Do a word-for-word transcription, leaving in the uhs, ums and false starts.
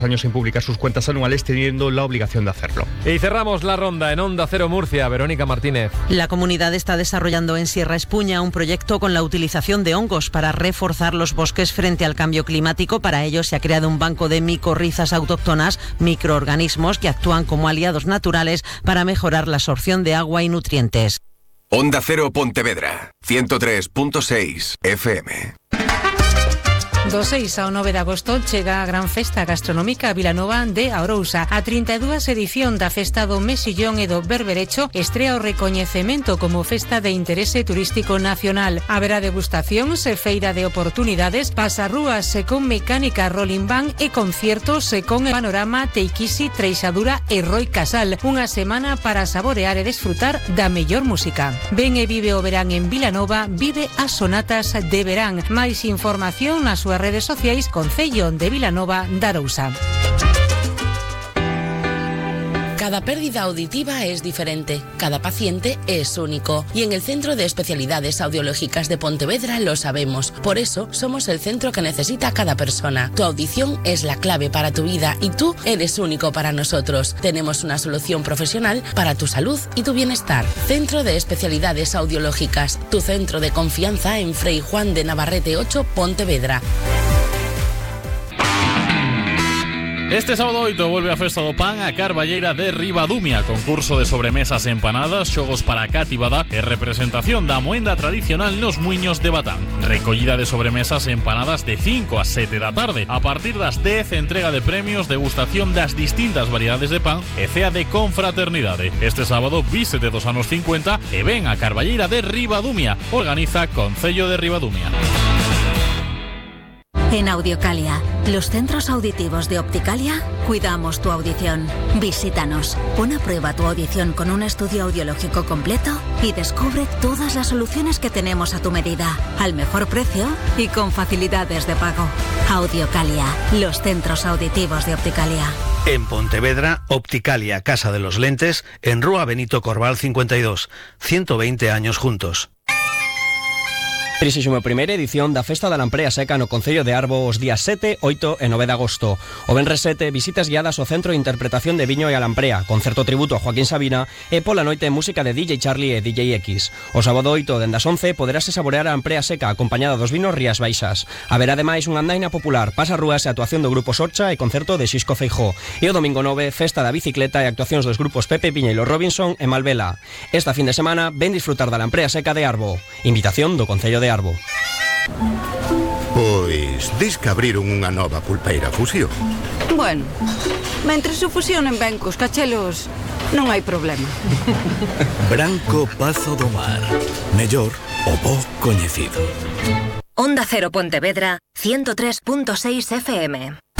años sin publicar sus cuentas anuales, teniendo la obligación de hacerlo. Y cerramos la ronda en Onda Cero Murcia. Verónica Martínez. La comunidad está desarrollando en Sierra Espuña un proyecto con la utilización de hongos para reforzar los bosques frente al cambio climático. Para ello se ha creado un banco de micorrizas autóctonas, microorganismos que actúan como aliados naturales para mejorar la absorción de agua y nutrientes. Onda Cero Pontevedra, ciento tres punto seis F M. Do seis ao nove de agosto chega a gran festa gastronómica Vilanova de Arousa. A trinta e dúas edición da festa do Mesillón e do Berberecho estrea o recoñecemento como festa de interese turístico nacional. Haberá degustacións e feira de oportunidades, pasarrúas e con mecánica rolling van e conciertos e con Panorama, Teikisi, Treixadura e Roy Casal. Unha semana para saborear e desfrutar da mellor música. Ven e vive o verán en Vilanova, vive as sonatas de verán. Máis información na súa redes sociais Concello de Vilanova de Arousa. Cada pérdida auditiva es diferente, cada paciente es único y en el Centro de Especialidades Audiológicas de Pontevedra lo sabemos. Por eso somos el centro que necesita cada persona. Tu audición es la clave para tu vida y tú eres único para nosotros. Tenemos una solución profesional para tu salud y tu bienestar. Centro de Especialidades Audiológicas, tu centro de confianza en Frei Juan de Navarrete ocho, Pontevedra. Este sábado oito vuelve a Festa do Pan a Carballeira de Ribadumia. Concurso de sobremesas e empanadas, xogos para cativada e representación da moenda tradicional nos muiños de Batán. Recollida de sobremesas e empanadas de cinco a sete da tarde. A partir das dez, entrega de premios, degustación das distintas variedades de pan e cea de confraternidade. Este sábado vístete dos anos cincuenta e ven a Carballeira de Ribadumia. Organiza Concello de Ribadumia. En Audiocalia, los centros auditivos de Opticalia, cuidamos tu audición. Visítanos, pon a prueba tu audición con un estudio audiológico completo y descubre todas las soluciones que tenemos a tu medida, al mejor precio y con facilidades de pago. Audiocalia, los centros auditivos de Opticalia. En Pontevedra, Opticalia, Casa de los Lentes, en Rúa Benito Corval cincuenta y dos. ciento veinte años juntos. trixésima primeira edición da Festa da Lamprea Seca no Concello de Arbo os días sete, oito e nove de agosto. O venres sete, visitas guiadas ao Centro de Interpretación de Viño e a Lamprea, concerto tributo a Joaquín Sabina e pola noite música de D J Charlie e D J X. O sábado oito, dende as once, poderase saborear a Lamprea Seca acompañada dos vinos Rías Baixas. Haberá ademais unha andaina popular, pasarrúas e actuación do grupo Sorcha e concerto de Xisco Feijó. E o domingo nove, festa da bicicleta e actuacións dos grupos Pepe Piñeiro Robinson e Malvela. Esta fin de semana, ven disfrutar da Lamprea Seca de Arbo. Invitación do Concello de Arbo. Pois, dis que abriron unha nova pulpeira Fusión. Bueno, mentres se fusionen ben cos cachelos, non hai problema. Branco Pazo do Mar. Mellor o bo coñecido. Onda Cero Pontevedra, ciento tres punto seis F M.